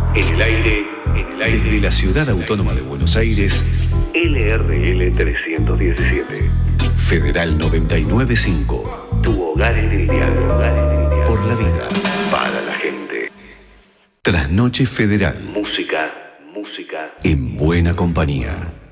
En el aire, Desde la Ciudad Autónoma de Buenos Aires, LRL 317. Federal 995. Tu hogar en el diálogo. Por la vida. Para la gente. Trasnoche Federal. Música. En buena compañía.